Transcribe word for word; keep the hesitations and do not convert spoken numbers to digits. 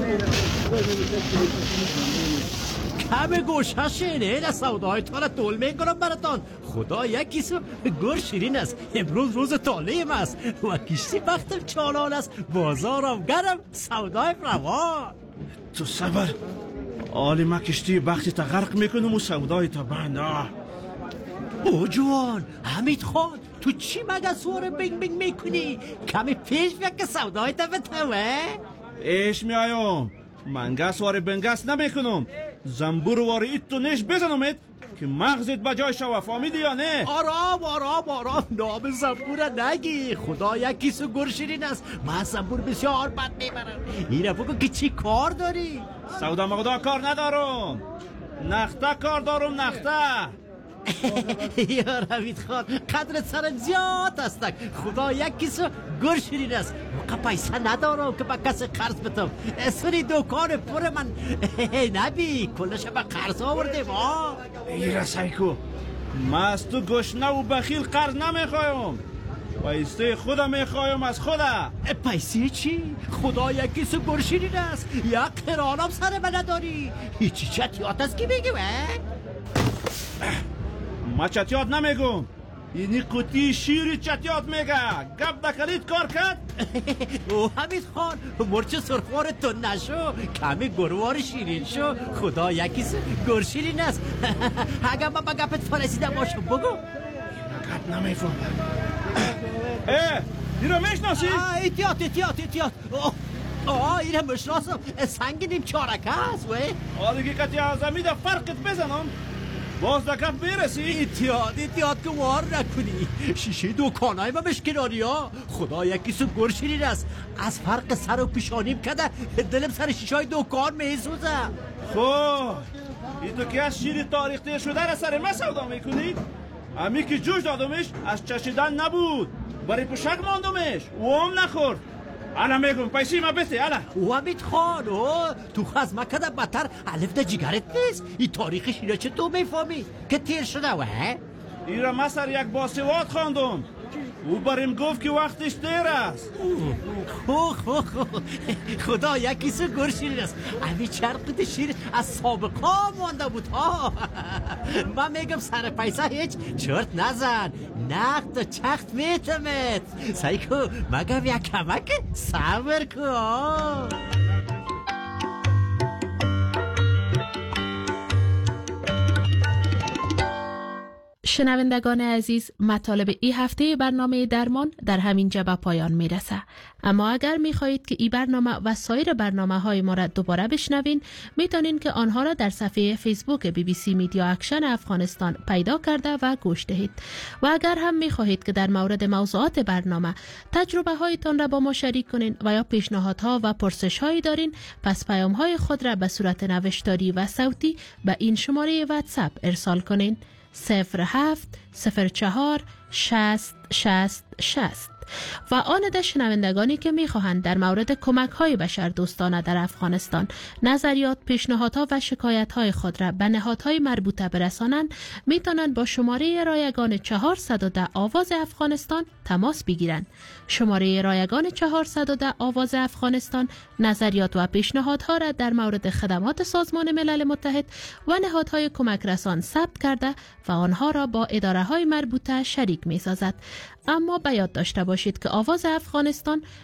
کم گوشه شینه نه سودای تو را طول میکنم براتان. خدا یکی سو گر شیرین است. امروز روز تالیم است و کشتی بختم چالان است. بازارم گرم سودای روان. تو صبر، آلی ما کشتی بختی تا غرق میکنم و سودای تا بند. او جوان حمید خان، تو چی مگه سوار بینگ بینگ میکنی؟ کمی پیش بیا که سودای تا بتوه. ایش میایم، منگه سوار بنگس نمیکنم. زنبور واری ایتو نیش بزنمت که مغزت بجای شوا. فهمیدی یا نه؟ آرام آرام آرام، نام زنبور نگی. خدا یکی سو گر شیرین است. من زنبور بسیار بد میبرم. اینه بگو که چی کار داری؟ سودا مقدا کار ندارم، نخته کار دارم. نخته یا روید خان، قدر سر زیاد هستک. خدا یکی سو گر شیرین است. موقع پیسه ندارم که با کسی قرض بتم. اسفری دوکان پر من نبی کلش با قرض آورده. ما ایره سایکو، من از تو گشنه و بخیل قرض نمیخوایم. پیسه خودم میخوایم از خودم. پیسه چی؟ خدا یکی سو گر شیرین است. یک قرانم سر من نداری. هیچی چطیات است که بگیم. ما چطیات نمیگم، اینی قطی شیری چطیات میگه. گپ دکلیت کار کرد. او حمید خان، مرچ سرخوار تو نشو، کمی گروار شیرین شو. خدا یکی سو گر شیرین است. اگر من با گپت فرسیده باشم بگو. گپ نمیفهم. اه اینو میشناسی؟ اتیات اتیات اتیات. آه اینه مشناسم. سنگینیم چارکه هست. آدگی کتی آزمی ده فرقت بزنم باز دکت برسی. اتیاد اتیاد که وار نکنی. شیشه دوکانای ما بشکناری ها. خدا یکی سو گر شیرین است. از فرق سر و پیشانیم کده دلم سر شیشه های دوکان میسوزه. خب این تو که از شیر تاریخته شده را سر ما سودا میکنید؟ امی که جوش دادمش از چشیدن نبود، برای پشک ماندمش و هم نخورد. انا میگم پیسی ما بسته. انا او حمید خان، تو خزمه کده بطر الف ده جگرت نیست. این تاریخ شیره چه تو میفهمی که تیر شده و این را ما سر یک باسواد خواندم. او بریم گفت که وقتش دیر است. خوخ خوخ خدا یکی سو گر شیرین است. امی چرقید شیر از سابقا مانده بود ها. من میگم سر پیسه هیچ چرت نزن. نقد و چخت میتمت. سایکو مگم یک کمک صبر کن. شنوندگان عزیز، مطالب ای هفته برنامه درمان در همین جا به پایان میرسه. اما اگر میخواهید که ای برنامه و سایر برنامه های ما را دوباره بشنوین، میتونین که آنها را در صفحه فیسبوک بی بی سی میدیا اکشن افغانستان پیدا کرده و گوش دهید. و اگر هم میخواهید که در مورد موضوعات برنامه تجربه هایتان را با ما شریک کنین و یا پیشنهادها و پرسش هایی دارین، پس پیام های خود را به صورت نوشتاری و صوتی به این شماره واتساپ ارسال کنین: صفر هفت صفر چهار شصت شصت شصت. و آن ده شنوندگانی که میخواهند در مورد کمک های بشر دوستانه در افغانستان نظریات، پیشنهادها و شکایت های خود را به نهادهای مربوطه برسانند، میتونند با شماره رایگان چهارصد و ده آواز افغانستان تماس بگیرند. شماره رایگان چهارصد و ده آواز افغانستان نظریات و پیشنهادها را در مورد خدمات سازمان ملل متحد و نهادهای کمک رسان ثبت کرده و آنها را با اداره های مربوطه شریک می سازد. اما باید داشته باشید که آواز افغانستان